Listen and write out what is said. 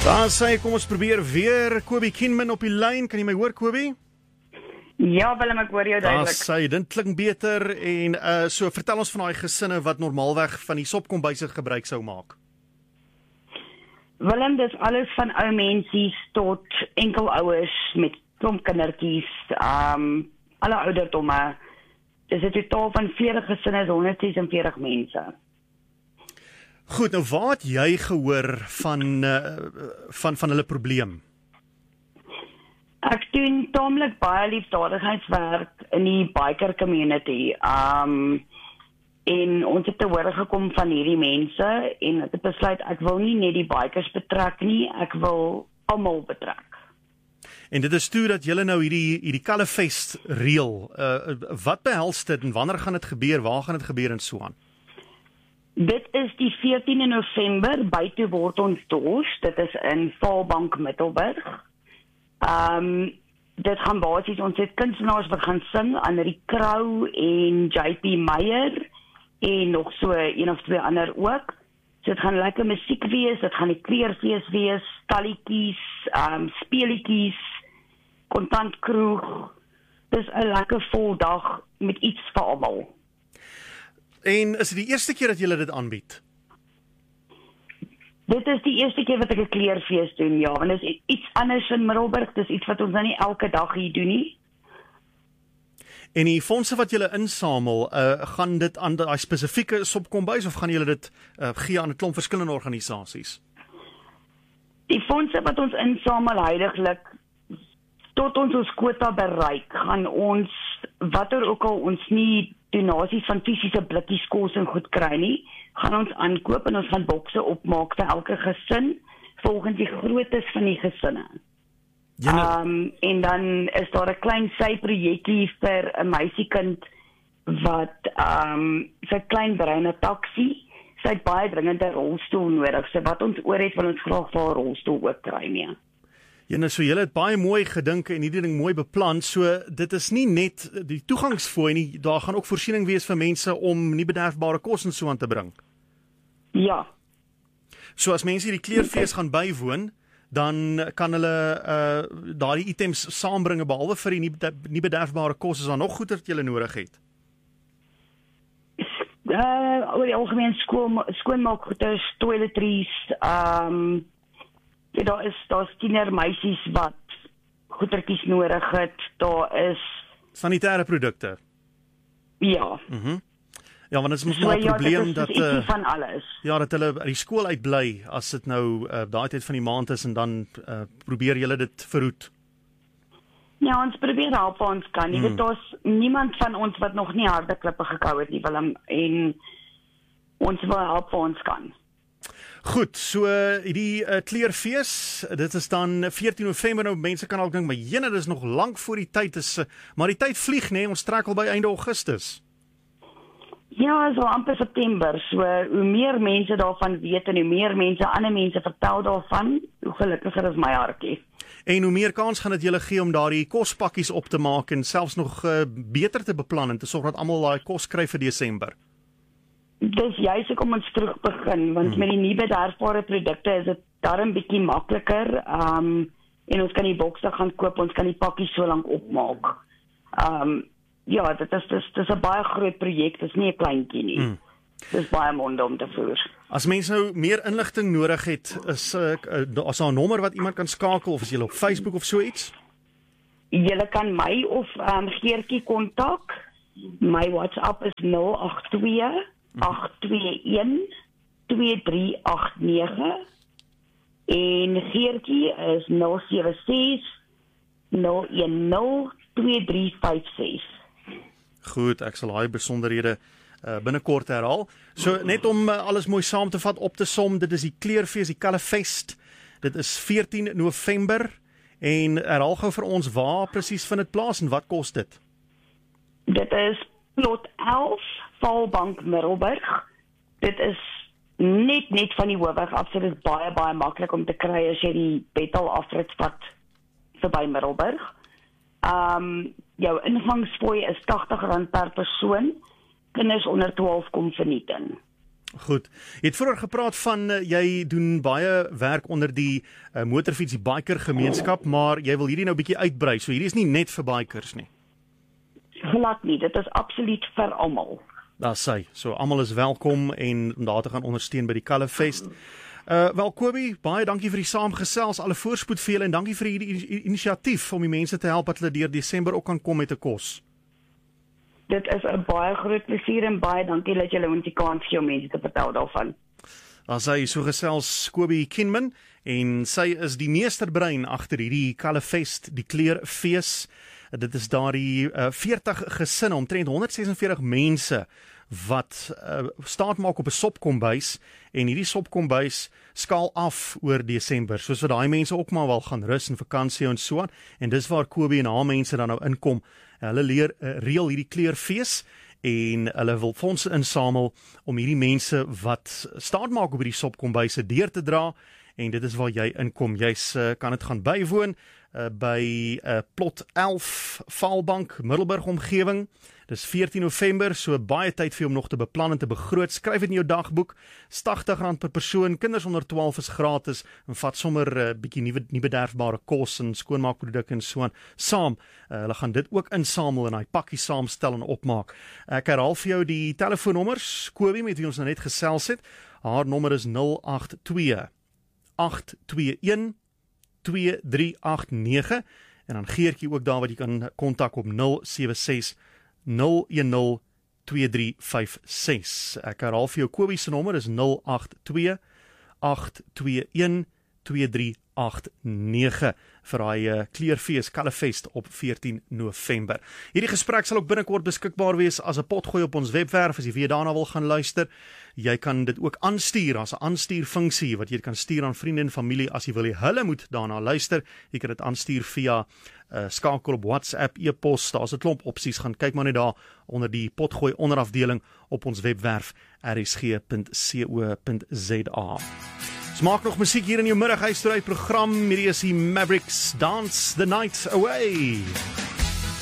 Daar sê kom ons probeer weer Kobie Kienman op die lyn. Kan jy my hoor, Kobie? Ja, Willem, ek hoor jou Daar duidelik. sê dit klink beter en so vertel ons van daai gesinne wat normaalweg van die sopkombuise gebruik sou maak. Willem, dis alles van ou mensies tot enkelouers met klomp kindertjies, alle ouderdomme. Dis 'n totaal van 40 gesinne, 146 mense. Goed, nou waar het jy gehoor van hulle probleem? Ek doen taamlik baie liefdadigheidswerk in die biker community. En ons het te hore gekom van hierdie mense en het besluit ek wil nie net die bikers betrek nie, ek wil almal betrek. En dit is toe dat julle nou hierdie Kalefest reël. Wat behels dit en wanneer gaan dit gebeur? Waar gaan dit gebeur en so aan? Dit is die 14de November by Toe Word Ons Dors. Dit is in Vaalbank, Middelburg. Dit gaan basies, ons het kunstenaars wat gaan sing, Annerie Krou en JP Meyer en nog so een of twee ander ook. So dit gaan lekker musiek wees, dit gaan die kleurfees wees, stalletjies, speletjies, kontantkroeg. Dis 'n lekker vol dag met iets vir almal. En is dit die eerste keer dat julle dit aanbied? Dit is die eerste keer wat ek 'n kleurfees doen, ja, en dit is iets anders in Middelburg, dis iets wat ons nou nie elke dag hier doen nie. En die fondse wat julle insamel, gaan dit aan daai spesifieke sopkombuis of gaan julle dit gee aan 'n klomp verskillende organisasies? Die fondse wat ons insamel huidiglik, tot ons quota bereik, gaan ons, watter ook al ons nie donasies van fisiese blikkies kos en goed kry nie, gaan ons aankoop en ons gaan bokse opmaak vir elke gesin, volgens die groottes van die gesinne. En dan is daar 'n klein syprojekkie vir 'n meisiekind wat sy klein brein taxi, sy het baie dringend 'n rolstoel nodig. So wat ons oor het, wil ons graag vir haar rolstoel ook kry mee. Ja, so julle het baie mooi gedink en hierdie ding mooi beplan. So dit is nie net die toegangsfooi nie, daar gaan ook voorsiening wees vir mense om nie bederfbare kos en so aan te bring. Ja. So as mense hierdie kleurfees gaan bywoon, dan kan hulle daardie items saambring behalwe vir die nie bederfbare kos, is daar nog goeder wat julle nodig het? Oor die algemeen skoonmaakgoeders, toiletries, daar's tienermeisies wat goedertjies nodig het, daar is sanitêre produkte. Ja. Ja, want dit is mos maar 'n probleem dat van alles. Ja, dat hulle uit die skool uitbly as dit nou daai tyd van die maand is en dan probeer julle dit verhoed. Ja, ons probeer help waar ons kan. Jy weet, daar's niemand van ons wat nog nie harde klippe gekou het nie, Willem, en ons wil help waar ons kan. Goed, so die kleurfees, dit is dan 14 November nou, mense kan al dink, maar jene, dit is nog lank voor die tyd is, maar die tyd vlieg, nee, ons trek al by einde Augustus. Ja, so amper September, so hoe meer mense daarvan weet en hoe meer ander mense vertel daarvan, hoe gelukkiger is my hartjie. En hoe meer kans gaan dit julle gee om daardie kospakkies op te maak en selfs nog beter te beplan en te sorg dat almal daai kos kry vir Desember. Dis juist hoekom ons terug begin, want met die nie bederfbare produkte is dit darm bietjie makliker, en ons kan die bokse gaan koop, ons kan die pakkies so lank opmaak. Ja, dit is 'n baie groot projek, dit is nie 'n kleintjie nie. Dit is baie monde om te voer. As mense nou meer inligting nodig het, is daar 'n nommer wat iemand kan skakel of is jy op Facebook of so iets? Jy kan my of Geertjie kontak. My WhatsApp is 082 821 2389 en Geertjie is 076 010 2356. Goed, ek sal daai besonderhede binnekort herhaal. So net om alles mooi saam te vat, op te som, dit is die kleurfees, die Kalefest. Dit is 14 November en herhaal gou vir ons waar presies vind dit plaas en wat kos dit? Dit is plot 11 Vaalbank, Middelburg. Dit is net van die hoofweg af, so dit is baie maklik om te kry as jy die Bethel afrit vat verby Middelburg. Jou ingangsfooi is R80 per persoon. Kinders onder 12 kom verniet in. Goed. Jy het vroeër gepraat van jy doen baie werk onder die motorfiets, die biker gemeenskap, maar jy wil hierdie nou 'n bietjie uitbrei. So hierdie is nie net vir bikers nie. Glad nie, dit is absoluut vir almal. Daar sê, so almal is welkom en om daar te gaan ondersteun by die Kalfest. Wel Kobie, baie dankie vir die saamgesels, alle voorspoed vir julle en dankie vir hierdie inisiatief om die mense te help dat hulle deur Desember ook kan kom met 'n kos. Dit is 'n baie groot plesier en baie dankie dat julle ons die kans gee om mense te vertel daarvan. Daar sê so gesels Kobie Kinman en sy is die meesterbrein agter hierdie Kalfest, die kleurfees. Dit is daardie 40 gesinne, omtrent 146 mense wat staat maak op 'n sopkombuis en hierdie sopkombuis skaal af oor Desember, soos wat daai mense ook maar wel gaan rus en vakansie en so aan. En dis waar Kobie en haar mense dan nou inkom. Hulle reël hierdie kleurfees en hulle wil fondse insamel om hierdie mense wat staat maak op hierdie sopkombuise deur te dra. En dit is waar jy inkom. Jy kan dit gaan bywoon by plot 11 Vaalbank, Middelburg omgewing. Dis 14 November, so baie tyd vir jou om nog te beplan en te begroot. Skryf dit in jou dagboek. R80 per persoon. Kinders onder 12 is gratis en vat sommer 'n bietjie nie bederfbare kos en skoonmaakprodukte en so aan saam. Hulle gaan dit ook insamel en daai pakkie saamstel en opmaak. Ek herhaal vir jou die telefoonnommers. Kobie met wie ons nou net gesels het. Haar nommer is 082 821 2389 en dan Geertjie ook daar wat jy kan kontak op 076 010 2356. Ek herhaal vir jou Kobie se nommer is 082 821 2389 vir daai kleurfees Kalfest op 14 November. Hierdie gesprek sal ook binnekort beskikbaar wees as 'n potgooi op ons webwerf as jy weer daarna wil gaan luister. Jy kan dit ook aanstuur as 'n aanstuurfunksie wat jy kan stuur aan vriende en familie as jy wil hê hulle moet daarna luister. Jy kan dit aanstuur via skakel op WhatsApp, e-pos, daar's 'n klomp opsies. Gaan kyk maar net daar onder die potgooi onderafdeling op ons webwerf rsg.co.za. Maak nog musiek hier in jou middaghuisstry program. Hierdie is die Mavericks Dance the Night Away.